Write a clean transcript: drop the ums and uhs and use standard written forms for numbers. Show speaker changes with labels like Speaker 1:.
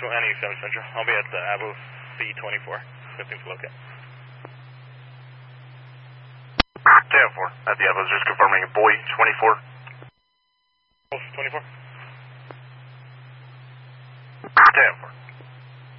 Speaker 1: NE 7 Central. I'll be at the Avo C24. 15 to locate.
Speaker 2: 10-4. At the Avo, just confirming boy 24.
Speaker 1: 24.
Speaker 2: 10-4.